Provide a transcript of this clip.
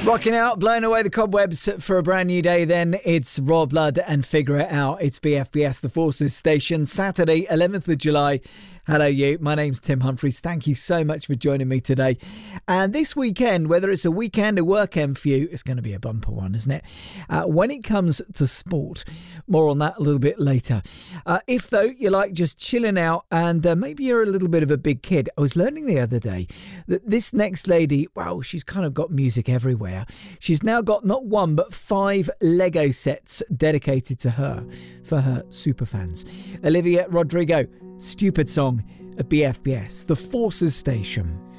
Rocking out, blowing away the cobwebs for a brand new day then. It's Rob Ludd and Figure It Out. It's BFBS, the Forces Station, Saturday, 11th of July. Hello you, my name's Tim Humphries. Thank you so much for joining me today. And this weekend, whether it's a weekend or workend for you, it's going to be a bumper one, isn't it? When it comes to sport, more on that a little bit later. If though you like just chilling out and maybe you're a little bit of a big kid, I was learning the other day that this next lady, wow, she's kind of got music everywhere. She's now got not one but 5 Lego sets dedicated to her for her superfans. Olivia Rodrigo, Stupid Song at BFBS, the Forces Station.